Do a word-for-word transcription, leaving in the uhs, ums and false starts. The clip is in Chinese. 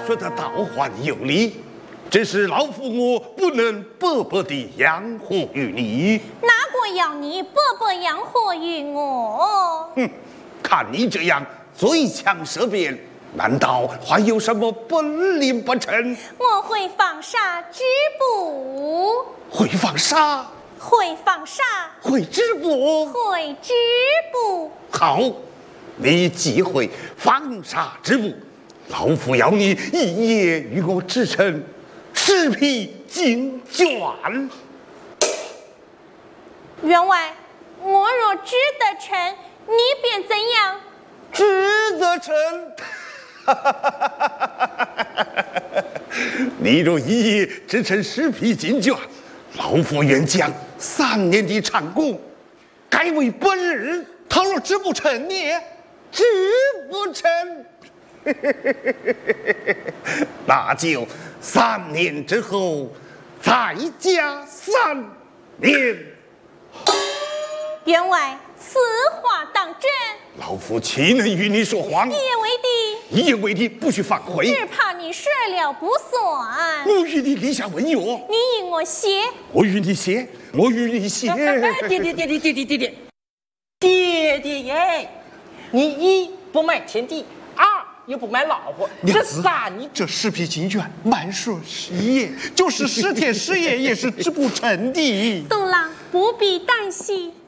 说的倒还有理，只是老夫我不能白白地养活于你。 哪个要你白白养活于我？ 哼，看你这样最强舌辩，难道还有什么本领不成？ 我会放沙织布， 会放沙， 会放沙， 会织布， 会织布。 好，你既会放沙织布，老夫要你一夜与我织成十匹金绢。 员外，我若织得成，你便怎样？ 织得成。你若一夜织成十匹金绢，老夫愿将三年的长工改为本日。 倘若织不成呢？ 织不成，那就三年之后再加三年。 员外，此话当真？ 老夫岂能与你说谎？ 一言为地， 一言为地，不许反悔。 只怕你说了不算。 我与你立下文约， 你与我写， 我与你写，我与你写。 爹爹爹爹爹爹爹爹爹爹耶！你一不卖田地，二又不卖老婆，这三你这十匹金绢，满说十夜，就是十天十夜也是织不成的。 东郎不必担心。